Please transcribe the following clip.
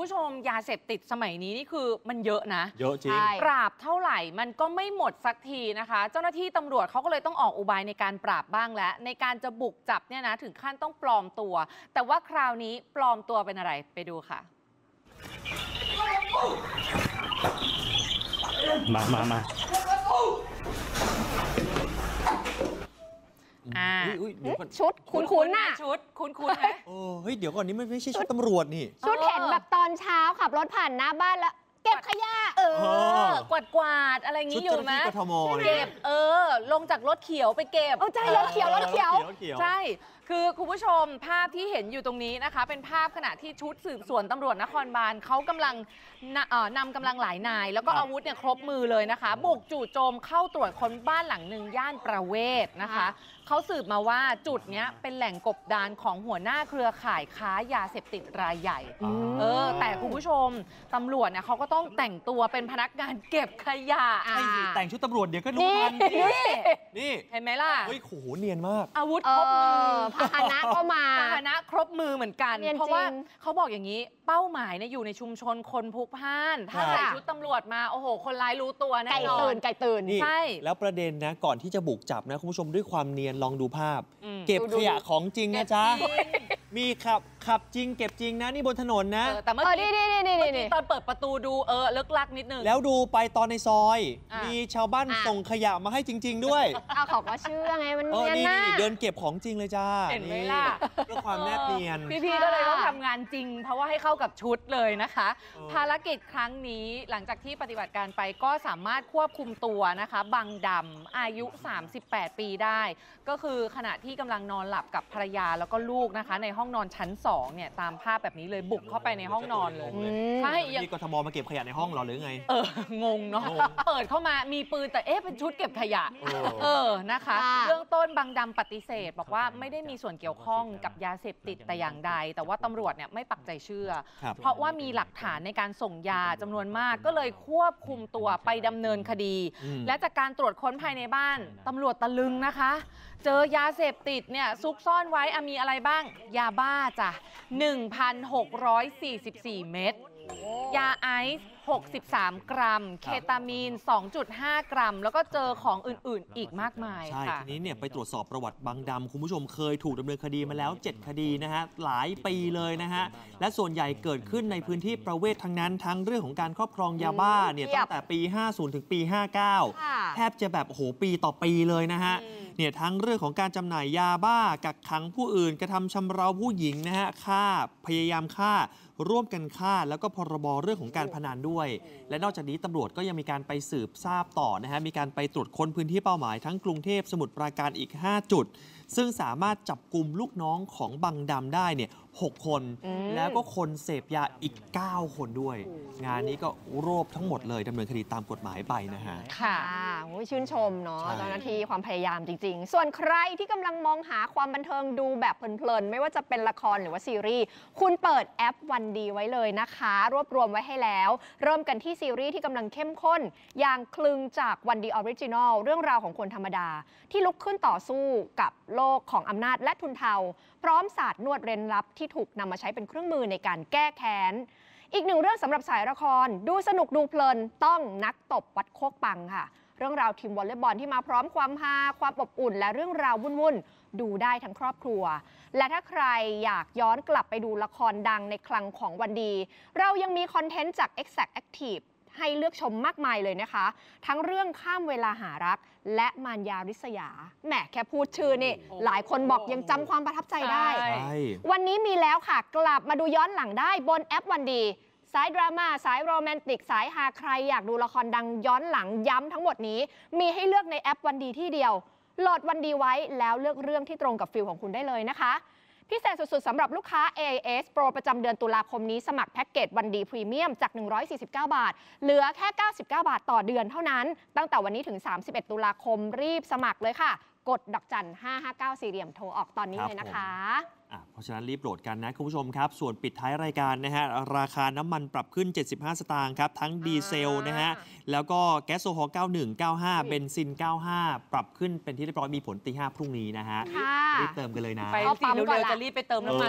ผู้ชมยาเสพติดสมัยนี้นี่คือมันเยอะนะเยอะจริงปราบเท่าไหร่มันก็ไม่หมดสักทีนะคะเจ้าหน้าที่ตำรวจเขาก็เลยต้องออกอุบายในการปราบบ้างแล้วในการจะบุกจับเนี่ยนะถึงขั้นต้องปลอมตัวแต่ว่าคราวนี้ปลอมตัวเป็นอะไรไปดูค่ะมาชุดคุ้นๆน่ะชุดคุ้นๆไหมเฮ้ยเดี๋ยวก่อนนี้ไม่ใช่ชุดตำรวจนี่ชุดเห็นแบบตอนเช้าขับรถผ่านหน้าบ้านแล้วเก็บขยะกวาดอะไรอย่างนี้อยู่ไหมเก็บลงจากรถเขียวไปเก็บใช่รถเขียวใช่คือคุณผู้ชมภาพที่เห็นอยู่ตรงนี้นะคะเป็นภาพขณะที่ชุดสืบสวนตำรวจนครบาลเขากำลังนำกำลังหลายนายแล้วก็อาวุธเนี่ยครบมือเลยนะคะบุกจู่โจมเข้าตรวจค้นบ้านหลังหนึ่งย่านประเวศนะคะเขาสืบมาว่าจุดนี้เป็นแหล่งกบดานของหัวหน้าเครือข่ายค้ายาเสพติดรายใหญ่แต่คุณผู้ชมตำรวจเนี่ยเขาก็ต้องแต่งตัวเป็นพนักงานเก็บขยะใช่สิแต่งชุดตำรวจเดี๋ยวก็รู้ทันนี่เห็นไหมล่ะเฮ้ยโหเนียนมากอาวุธครบมือพาหนะก็มาพาหนะครบมือเหมือนกันเพราะว่าเขาบอกอย่างนี้เป้าหมายเนี่ยอยู่ในชุมชนคนพลุกพล่านถ้าใส่ชุดตำรวจมาโอ้โหคนร้ายรู้ตัวแน่นอนไก่ตื่นใช่แล้วประเด็นนะก่อนที่จะบุกจับนะคุณผู้ชมด้วยความเนียนลองดูภาพเก็บขยะของจริงนะจ๊ะมีขับจริงเก็บจริงนะนี่บนถนนนะแต่เมื่อกี้ตอนเปิดประตูดูเลิกลักนิดนึงแล้วดูไปตอนในซอยมีชาวบ้านส่งขยะมาให้จริงๆด้วยเขาก็เชื่อไงมันนี่เดินเก็บของจริงเลยจ้าเห็นไหมล่ะเพื่อความแนบเนียนพี่ๆก็เลยต้องทำงานจริงเพราะว่าให้เข้ากับชุดเลยนะคะภารกิจครั้งนี้หลังจากที่ปฏิบัติการไปก็สามารถควบคุมตัวนะคะบังดำอายุ38 ปีได้ก็คือขณะที่กำลังนอนหลับกับภรรยาแล้วก็ลูกนะคะในห้องนอนชั้น2เนี่ยตามภาพแบบนี้เลยบุกเข้าไปในห้องนอนเลยใช่ที่กทมมาเก็บขยะในห้องเราหรือไงงงเนาะเปิดเข้ามามีปืนแต่เป็นชุดเก็บขยะนะคะเบื้องต้นบังดำปฏิเสธบอกว่าไม่ได้มีส่วนเกี่ยวข้องกับยาเสพติดแต่อย่างใดแต่ว่าตำรวจเนี่ยไม่ปักใจเชื่อเพราะว่ามีหลักฐานในการส่งยาจำนวนมากก็เลยควบคุมตัวไปดำเนินคดีและจากการตรวจค้นภายในบ้านตำรวจตะลึงนะคะเจอยาเสพติดเนี่ยซุกซ่อนไว้มีอะไรบ้างยาบ้าจ้ะ 1,644 เม็ดยาไอซ์63 กรัมเคตามีน 2.5 กรัมแล้วก็เจอของอื่นๆอีกมากมายใช่ทีนี้เนี่ยไปตรวจสอบประวัติบังดำคุณผู้ชมเคยถูกดำเนินคดีมาแล้ว7คดีนะฮะหลายปีเลยนะฮะและส่วนใหญ่เกิดขึ้นในพื้นที่ประเวศทั้งนั้นทั้งเรื่องของการครอบครองยาบ้าเนี่ยตั้งแต่ปี50ถึงปี59แทบจะแบบโอ้โหปีต่อปีเลยนะฮะเนี่ยทั้งเรื่องของการจำหน่ายยาบ้ากักขังผู้อื่นกระทำชำเราผู้หญิงนะฮะฆ่าพยายามฆ่าร่วมกันฆ่าแล้วก็พรบเรื่องของการพนันด้วยและนอกจากนี้ตำรวจก็ยังมีการไปสืบทราบต่อนะฮะมีการไปตรวจค้นพื้นที่เป้าหมายทั้งกรุงเทพสมุทรปราการอีก5จุดซึ่งสามารถจับกลุ่มลูกน้องของบังดำได้เนี่ย6คนแล้วก็คนเสพยาอีก9คนด้วยงานนี้ก็รวบทั้งหมดเลยดำเนินคดีตามกฎหมายไปนะฮะค่ะชื่นชมเนาะเจ้าหน้าที่ความพยายามจริงๆส่วนใครที่กำลังมองหาความบันเทิงดูแบบเพลินๆไม่ว่าจะเป็นละครหรือว่าซีรีส์คุณเปิดแอปวันดีไว้เลยนะคะรวบรวมไว้ให้แล้วเริ่มกันที่ซีรีส์ที่กำลังเข้มข้นอย่างคลึงจากวันดีออริจินอลเรื่องราวของคนธรรมดาที่ลุกขึ้นต่อสู้กับโลกของอำนาจและทุนเทาพร้อมศาสตร์นวดเร้นลับที่ถูกนำมาใช้เป็นเครื่องมือในการแก้แค้นอีกหนึ่งเรื่องสำหรับสายละครดูสนุกดูเพลินต้องนักตบวัดโคกปังค่ะเรื่องราวทีมวอลเลย์บอลที่มาพร้อมความฮาความอบอุ่นและเรื่องราววุ่นๆดูได้ทั้งครอบครัวและถ้าใครอยากย้อนกลับไปดูละครดังในคลังของวันดีเรายังมีคอนเทนต์จาก Exact Active ให้เลือกชมมากมายเลยนะคะทั้งเรื่องข้ามเวลาหารักและมารยาริษยาแหมแค่พูดชื่อนี่หลายคนบอกยังจำความประทับใจได้วันนี้มีแล้วค่ะกลับมาดูย้อนหลังได้บนแอปวันดีสายดราม่าสายโรแมนติกสายฮาใครอยากดูละครดังย้อนหลังย้ำทั้งหมดนี้มีให้เลือกในแอปวันดีที่เดียวโหลดวันดีไว้แล้วเลือกเรื่องที่ตรงกับฟิลของคุณได้เลยนะคะพิเศษสุดๆสำหรับลูกค้า AIS Pro ประจำเดือนตุลาคมนี้สมัครแพ็กเกจวันดีพรีเมียมจาก149 บาทเหลือแค่99 บาทต่อเดือนเท่านั้นตั้งแต่วันนี้ถึง31ตุลาคมรีบสมัครเลยค่ะกดดอกจัน559สี่เหลี่ยมโทรออกตอนนี้เลยนะคะเพราะฉะนั้นรีบโหลดกันนะคุณผู้ชมครับส่วนปิดท้ายรายการนะฮะราคาน้ำมันปรับขึ้น75สตางค์ครับทั้งดีเซลนะฮะแล้วก็แก๊สโซฮอล์91 95เบนซิน95ปรับขึ้นเป็นที่เรียบร้อยมีผลตี 5พรุ่งนี้นะฮะรีบเติมกันเลยนะไปปั๊มก่อนจะรีบไปเติมน้ำมัน